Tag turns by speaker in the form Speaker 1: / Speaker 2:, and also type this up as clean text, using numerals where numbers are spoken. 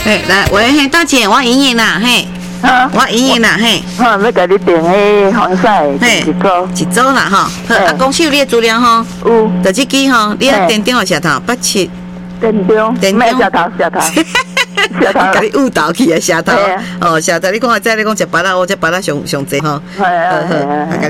Speaker 1: 嘿，来，喂，嘿，大姐，我莹莹啦，嘿，我莹莹啦，嘿，
Speaker 2: 要甲你订迄防晒
Speaker 1: 一组啦，吼，好，啊，公司有你的资料吼，
Speaker 2: 有，
Speaker 1: 就这支吼，你啊电话下头87，
Speaker 2: 电下头，
Speaker 1: 甲你误导去啊，下头，哦，下头，你讲在你讲食巴拉，我这巴拉上济吼，好。